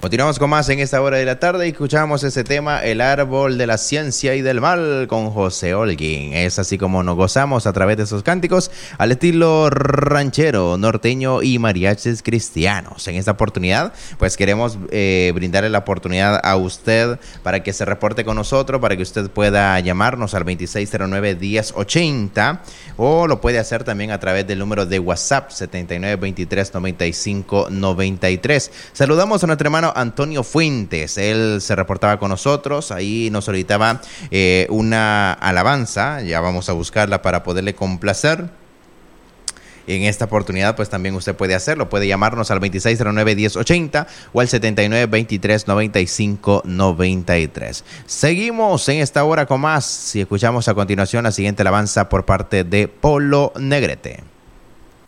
Continuamos con más en esta hora de la tarde y escuchamos ese tema, El árbol de la ciencia y del mal, con José Holguín. Es así como nos gozamos a través de esos cánticos al estilo ranchero, norteño y mariachis cristianos. En esta oportunidad, pues queremos brindarle la oportunidad a usted para que se reporte con nosotros, para que usted pueda llamarnos al 2609-1080 o lo puede hacer también a través del número de WhatsApp 7923-9593. Saludamos a nuestro hermano Antonio Fuentes. Él se reportaba con nosotros, ahí nos solicitaba una alabanza. Ya vamos a buscarla para poderle complacer. En esta oportunidad, pues también usted puede hacerlo. Puede llamarnos al 2609-1080 o al 7923-9593. Seguimos en esta hora con más. Si escuchamos a continuación la siguiente alabanza por parte de Polo Negrete.